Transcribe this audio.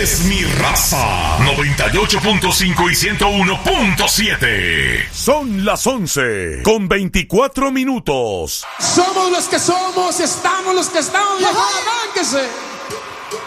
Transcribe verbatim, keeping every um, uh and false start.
es mi raza. noventa y ocho punto cinco y ciento uno punto siete. Son las once con veinticuatro minutos. Somos los que somos, estamos los que estamos. ¡Arránquese!